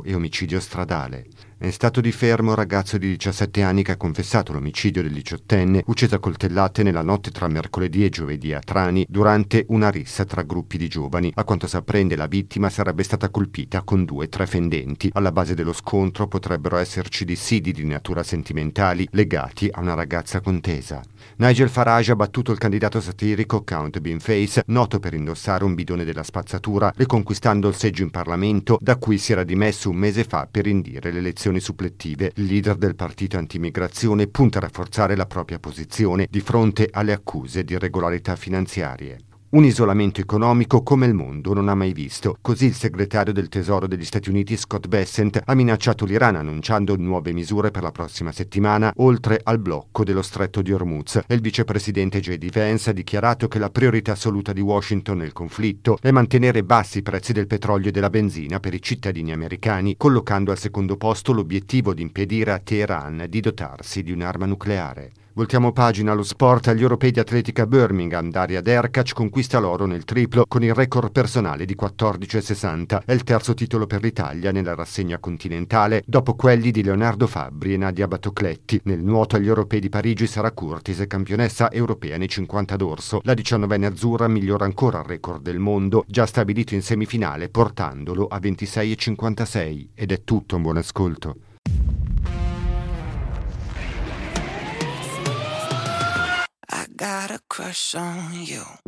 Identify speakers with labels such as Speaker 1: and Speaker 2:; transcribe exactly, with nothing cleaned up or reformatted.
Speaker 1: e omicidio stradale. È in stato di fermo un ragazzo di diciassette anni che ha confessato l'omicidio del diciottenne ucciso a coltellate nella notte tra mercoledì e giovedì a Trani durante una rissa tra gruppi di giovani. A quanto si apprende, la vittima sarebbe stata colpita con due tre fendenti. Alla base dello scontro potrebbero esserci dissidi di natura sentimentali legati a una ragazza contesa. Nigel Farage ha battuto il candidato satirico Count Beanface, noto per indossare un bidone della spazzatura, riconquistando il seggio in Parlamento da cui si era dimesso un mese fa per indire le elezioni supplettive. Il leader del partito anti-immigrazione punta a rafforzare la propria posizione di fronte alle accuse di irregolarità finanziarie. Un isolamento economico come il mondo non ha mai visto. Così il segretario del Tesoro degli Stati Uniti Scott Bessent ha minacciato l'Iran annunciando nuove misure per la prossima settimana, oltre al blocco dello stretto di Hormuz. E il vicepresidente J D Vance ha dichiarato che la priorità assoluta di Washington nel conflitto è mantenere bassi i prezzi del petrolio e della benzina per i cittadini americani, collocando al secondo posto l'obiettivo di impedire a Teheran di dotarsi di un'arma nucleare. Voltiamo pagina allo sport. Agli europei di atletica a Birmingham, Daria Derkac conquista l'oro nel triplo con il record personale di quattordici virgola sessanta. È il terzo titolo per l'Italia nella rassegna continentale, dopo quelli di Leonardo Fabbri e Nadia Battocletti. Nel nuoto agli europei di Parigi Sara Curtis è campionessa europea nei cinquanta d'orso. La diciannovenne azzurra migliora ancora il record del mondo, già stabilito in semifinale, portandolo a ventisei virgola cinquantasei. Ed è tutto, un buon ascolto.
Speaker 2: Got a crush on you.